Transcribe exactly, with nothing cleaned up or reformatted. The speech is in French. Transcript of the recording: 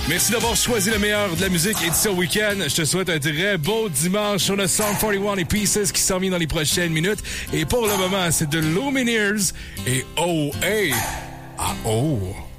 Merci d'avoir choisi le meilleur de la musique édition week-end. Je te souhaite un très beau dimanche sur le Sound quarante et un et Pieces qui s'en vient dans les prochaines minutes. Et pour le moment, c'est de Lumineers et Oh Hey. Ah oh.